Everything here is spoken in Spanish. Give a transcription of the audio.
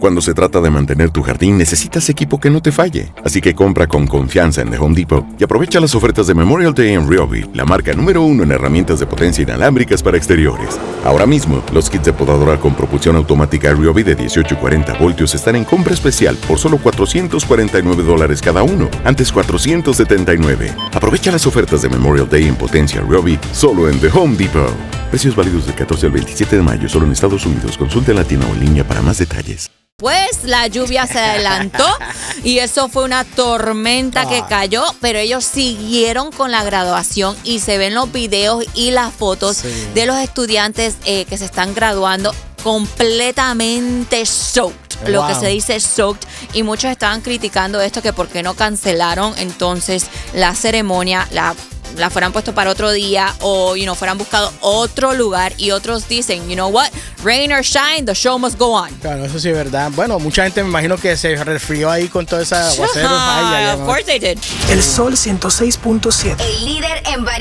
Cuando se trata de mantener tu jardín, necesitas equipo que no te falle. Así que compra con confianza en The Home Depot y aprovecha las ofertas de Memorial Day en Ryobi, la marca número 1 en herramientas de potencia inalámbricas para exteriores. Ahora mismo, los kits de podadora con propulsión automática Ryobi de 18 y 40 voltios están en compra especial por solo $449 cada uno, antes $479. Aprovecha las ofertas de Memorial Day en potencia Ryobi solo en The Home Depot. Precios válidos del 14 al 27 de mayo solo en Estados Unidos. Consulte en la tienda o en línea para más detalles. Pues la lluvia se adelantó y eso fue una tormenta que cayó, pero ellos siguieron con la graduación y se ven los videos y las fotos de los estudiantes que se están graduando completamente soaked, lo que se dice soaked, y muchos estaban criticando esto, que por qué no cancelaron entonces la ceremonia, la fueran puesto para otro día o, fueran buscado otro lugar, y otros dicen, you know what, rain or shine, the show must go on. Claro, eso sí es verdad. Bueno, mucha gente me imagino que se resfrió ahí con toda esa aguacero. Of course they did. El Sol 106.7. El líder en variedad.